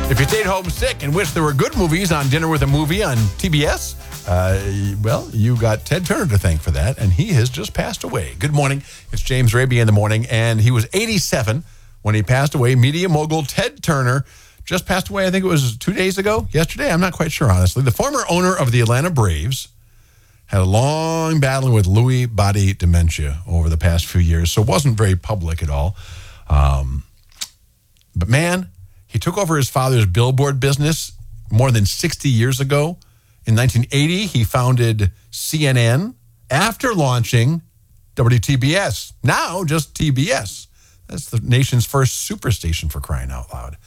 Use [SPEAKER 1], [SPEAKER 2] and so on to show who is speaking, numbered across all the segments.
[SPEAKER 1] If you stayed home sick and wished there were good movies on Dinner with a Movie on TBS, well, you got Ted Turner to thank for that, and he has just passed away. Good morning. It's James Raby in the morning, and he was 87 when he passed away. Media mogul Ted Turner just passed away, I think it was 2 days ago, yesterday. I'm not quite sure, honestly. The former owner of the Atlanta Braves had a long battle with Lewy body dementia over the past few years, so it wasn't very public at all. But man, he took over his father's billboard business more than 60 years ago. In 1980, he founded CNN after launching WTBS, now just TBS. That's the nation's first superstation, for crying out loud.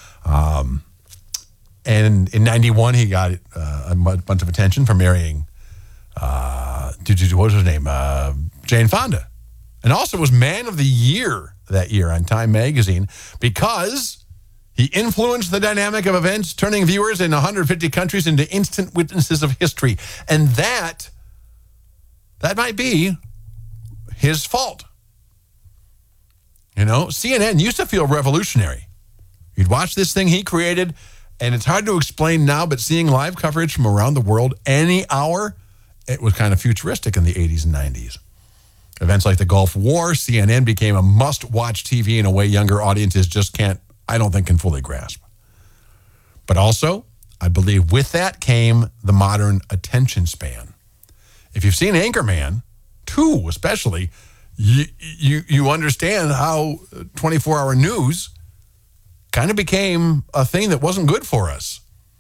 [SPEAKER 1] And in 91, he got a bunch of attention for marrying, what was her name? Jane Fonda. And also was Man of the Year that year on Time magazine because he influenced the dynamic of events, turning viewers in 150 countries into instant witnesses of history. And that might be his fault. You know, CNN used to feel revolutionary. You'd watch this thing he created, and it's hard to explain now, but seeing live coverage from around the world any hour, it was kind of futuristic in the 80s and 90s. Events like the Gulf War, CNN became a must-watch TV in a way younger audiences just can't, I don't think, can fully grasp. But also, I believe with that came the modern attention span. If you've seen Anchorman, 2 especially, you understand how 24-hour news kind of became a thing that wasn't good for us.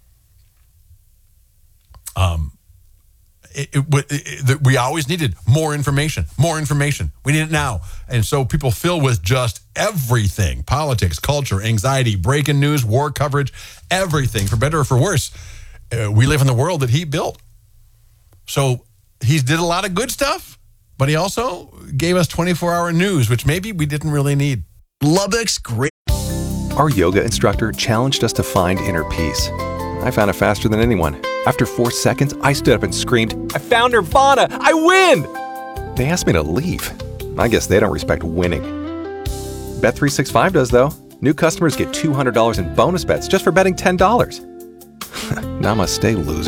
[SPEAKER 1] We always needed more information. We need it now. And so people fill with just everything: politics, culture, anxiety, breaking news, war coverage, everything, for better or for worse. We live in the world that he built. So he did a lot of good stuff, but he also gave us 24-hour news, which maybe we didn't really need.
[SPEAKER 2] Lubbock's great.
[SPEAKER 3] Our yoga instructor challenged us to find inner peace. I found it faster than anyone. After 4 seconds, I stood up and screamed, "I found Nirvana! I win!" They asked me to leave. I guess they don't respect winning. Bet365 does, though. New customers get $200 in bonus bets just for betting $10. Namaste, loser.